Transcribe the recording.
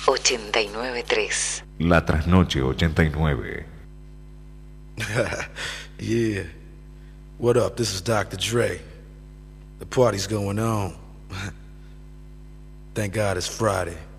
89.3. La Trasnoche 89. Yeah. What up? This is Dr. Dre. The party's going on. Thank God it's Friday.